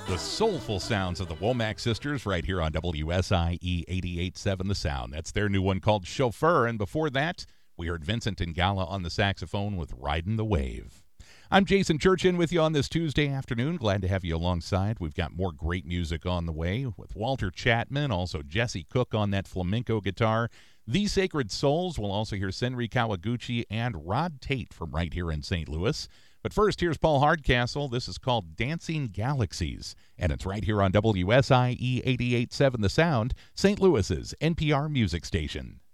The soulful sounds of the Womack sisters right here on WSIE 88.7 The Sound. That's their new one called Chauffeur. And before that, we heard Vincent Ingala on the saxophone with Riding the Wave. I'm Jason Churchin with you on this Tuesday afternoon. Glad to have you alongside. We've got more great music on the way with Walter Chapman, also Jesse Cook on that flamenco guitar. The Sacred Souls. We'll also hear Senri Kawaguchi and Rod Tate from right here in St. Louis. But first, here's Paul Hardcastle. This is called Dancing Galaxies, and it's right here on WSIE 88.7 The Sound, St. Louis's NPR music station.